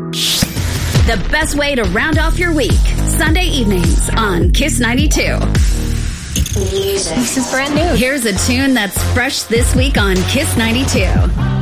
The best way to round off your week. Sunday evenings on Kiss 92. Music. This is brand new. Here's a tune that's fresh this week on Kiss 92.